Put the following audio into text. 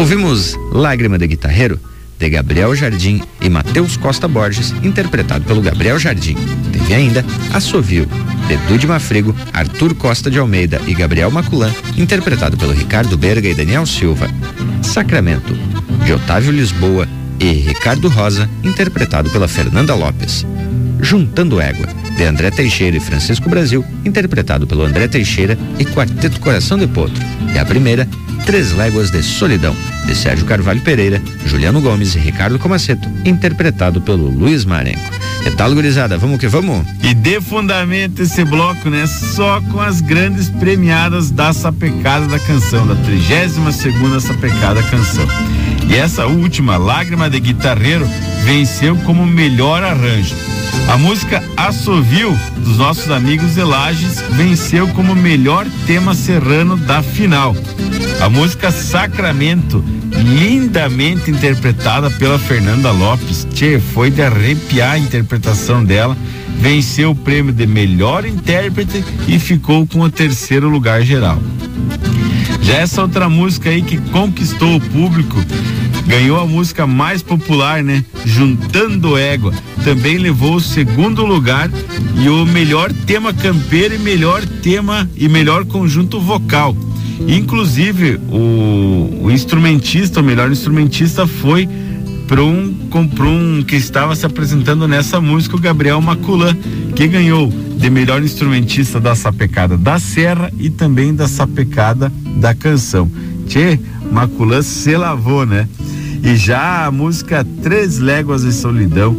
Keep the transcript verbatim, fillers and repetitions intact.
Ouvimos Lágrima de Guitarreiro, de Gabriel Jardim e Matheus Costa Borges, interpretado pelo Gabriel Jardim. Teve ainda Assovio, de Dude Mafrigo, Arthur Costa de Almeida e Gabriel Maculan, interpretado pelo Ricardo Berga e Daniel Silva. Sacramento, de Otávio Lisboa e Ricardo Rosa, interpretado pela Fernanda Lopes. Juntando Égua, de André Teixeira e Francisco Brasil, interpretado pelo André Teixeira e Quarteto Coração de Potro. E a primeira, Três Léguas de Solidão, de Sérgio Carvalho Pereira, Juliano Gomes e Ricardo Comaceto, interpretado pelo Luiz Marenco. Que tal, gurizada? Vamos que vamos? E de fundamento esse bloco, né? Só com as grandes premiadas da Sapecada da Canção, da trigésima segunda Sapecada Canção. E essa última, Lágrima de Guitarreiro, venceu como melhor arranjo. A música Assovio, dos nossos amigos de Lages, venceu como melhor tema serrano da final. A música Sacramento, lindamente interpretada pela Fernanda Lopes, tchê, foi de arrepiar a interpretação dela, venceu o prêmio de melhor intérprete e ficou com o terceiro lugar geral. Já essa outra música aí que conquistou o público, ganhou a música mais popular, né? Juntando Égua, também levou o segundo lugar e o melhor tema campeiro e melhor tema e melhor conjunto vocal. Inclusive o, o instrumentista, o melhor instrumentista foi para um, para um que estava se apresentando nessa música, o Gabriel Maculan, que ganhou de melhor instrumentista da Sapecada da Serra e também da Sapecada da Canção. Tchê, Maculan se lavou, né? E já a música Três Léguas de Solidão